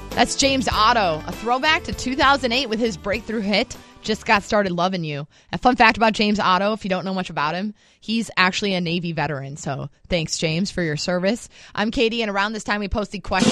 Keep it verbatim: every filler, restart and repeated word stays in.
That's James Otto, a throwback to two thousand eight with his breakthrough hit, Just Got Started Loving You. A fun fact about James Otto, if you don't know much about him, he's actually a Navy veteran. So thanks, James, for your service. I'm Katie, and around this time we post the question.